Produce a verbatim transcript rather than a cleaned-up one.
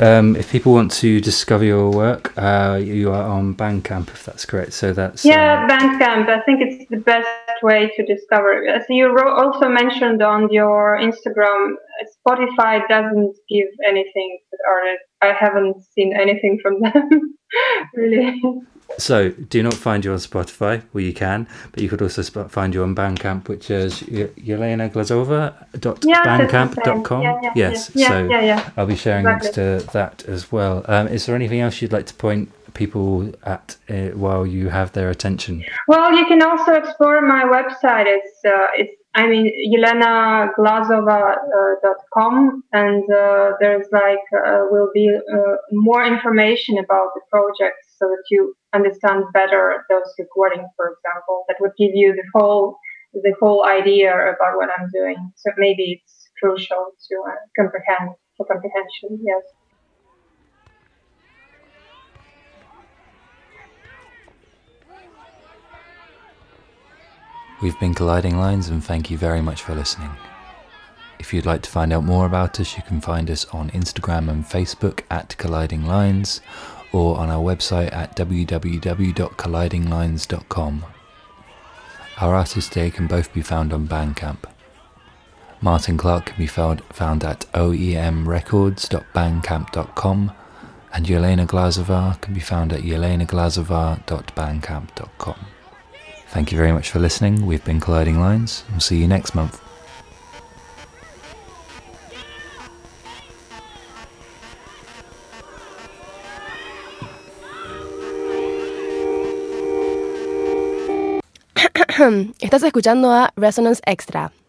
um, if people want to discover your work, uh, you are on Bandcamp, if that's correct. So that's yeah, uh, Bandcamp. I think it's the best way to discover. As you wrote, also mentioned on your Instagram, Spotify doesn't give anything to the artist. I haven't seen anything from them, really. So, do not find you on Spotify. Well, you can, but you could also sp- find you on Bandcamp, which is Yelena Glazova dot bandcamp dot com. Yeah, yeah, yes, yeah, so yeah, yeah. I'll be sharing Exactly. links to that as well. Um, is there anything else you'd like to point people at uh, while you have their attention? Well, you can also explore my website. It's uh, it's I mean Yelena Glazova dot com, and uh, there's like uh, will be uh, more information about the project, so that you understand better those recordings, for example. That would give you the whole the whole idea about what I'm doing. So maybe it's crucial to uh, comprehend for comprehension. Yes. We've been Colliding Lines, and thank you very much for listening. If you'd like to find out more about us, you can find us on Instagram and Facebook at Colliding Lines, or on our website at w w w dot colliding lines dot com. Our artists today can both be found on Bandcamp. Martin Clark can be found, found at o e m records dot bandcamp dot com, and Yelena Glazova can be found at yelena glazova dot bandcamp dot com. Thank you very much for listening. We've been Colliding Lines. We'll see you next month. Estás escuchando a Resonance Extra.